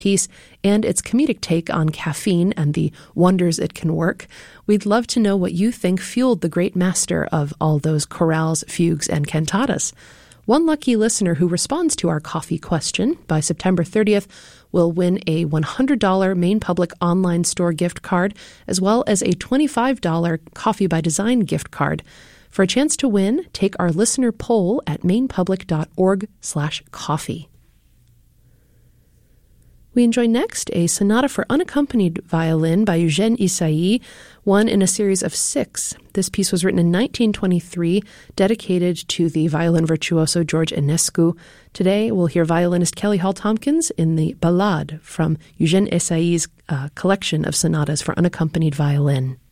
piece and its comedic take on caffeine and the wonders it can work. We'd love to know what you think fueled the great master of all those chorales, fugues, and cantatas. One lucky listener who responds to our coffee question by September 30th will win a $100 Maine Public online store gift card, as well as a $25 Coffee by Design gift card. For a chance to win, take our listener poll at mainepublic.org/coffee. We enjoy next a sonata for unaccompanied violin by Eugène Ysaÿe, one in a series of 6. This piece was written in 1923, dedicated to the violin virtuoso George Enescu. Today, we'll hear violinist Kelly Hall Tompkins in the Ballade from Eugène Ysaÿe's collection of sonatas for unaccompanied violin.